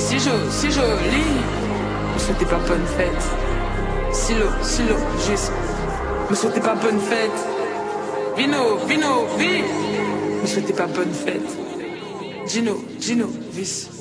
si joli. Me souhaitez pas bonne fête. Silo, juste. Me souhaitez pas bonne fête. Vino, vi. Me souhaitez pas bonne fête. Gino, vis.